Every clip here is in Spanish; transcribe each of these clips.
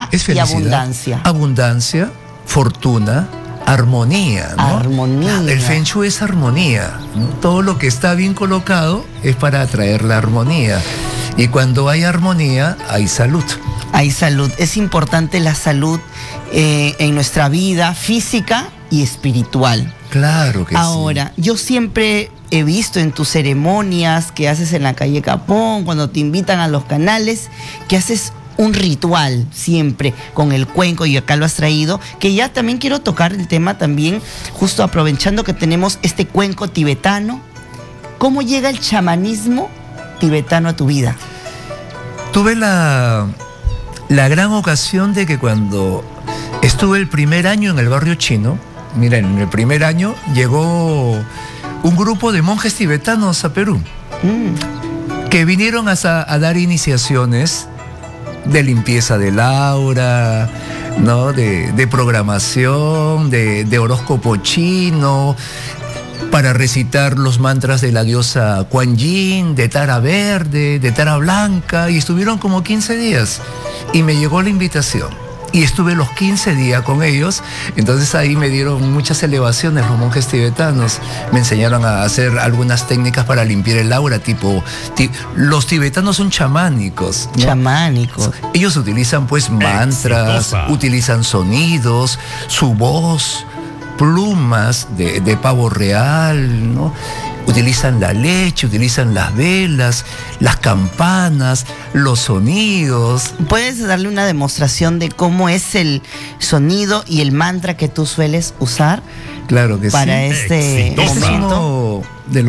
Es felicidad, y abundancia. Abundancia, fortuna, armonía, ¿no? Armonía. El Feng Shui es armonía, ¿no? Todo lo que está bien colocado es para atraer la armonía. Y cuando hay armonía, hay salud. Hay salud. Es importante la salud en nuestra vida física y espiritual. Claro que Ahora, yo siempre he visto en tus ceremonias que haces en la calle Capón, cuando te invitan a los canales, que haces un ritual siempre con el cuenco, y acá lo has traído, que ya también quiero tocar el tema también, justo aprovechando que tenemos este cuenco tibetano. ¿Cómo llega el chamanismo tibetano a tu vida? Tuve la gran ocasión de que cuando estuve el primer año en el barrio chino, miren, en el primer año llegó un grupo de monjes tibetanos a Perú, que vinieron a dar iniciaciones de limpieza del aura, ¿no? de programación, de horóscopo chino, para recitar los mantras de la diosa Kuan Yin, de Tara Verde, de Tara Blanca, y estuvieron como 15 días. Y me llegó la invitación. Y estuve los 15 días con ellos. Entonces ahí me dieron muchas elevaciones los monjes tibetanos. Me enseñaron a hacer algunas técnicas para limpiar el aura, los tibetanos son chamánicos, ¿no? Chamánicos. Ellos utilizan pues mantras, utilizan sonidos, su voz, plumas de pavo real, ¿no? Utilizan la leche, utilizan las velas, las campanas, los sonidos. ¿Puedes darle una demostración de cómo es el sonido y el mantra que tú sueles usar? Claro que para sí. Este es uno de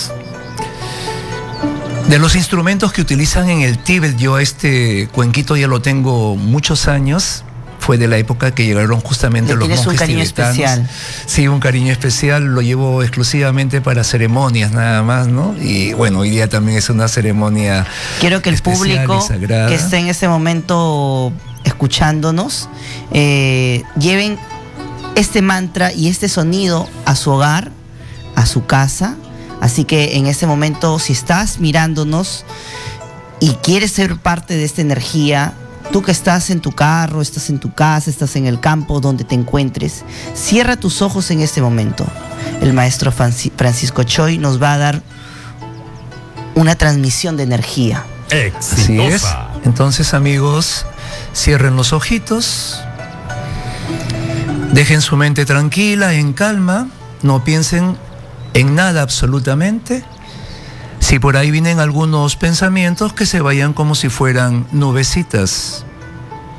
los instrumentos que utilizan en el Tíbet. Yo este cuenquito ya lo tengo muchos años. Fue de la época que llegaron justamente los monjes tibetanos. ¿Tienes un cariño especial? Sí, un cariño especial. Lo llevo exclusivamente para ceremonias nada más, ¿no? Y bueno, hoy día también es una ceremonia. Quiero que el público que esté en ese momento escuchándonos lleven este mantra y este sonido a su hogar, a su casa. Así que en ese momento, si estás mirándonos y quieres ser parte de esta energía, tú que estás en tu carro, estás en tu casa, estás en el campo, donde te encuentres, cierra tus ojos en este momento. El maestro Francisco Choi nos va a dar una transmisión de energía. Así es. Entonces, amigos, cierren los ojitos, dejen su mente tranquila, en calma, no piensen en nada absolutamente. Si por ahí vienen algunos pensamientos, que se vayan como si fueran nubecitas.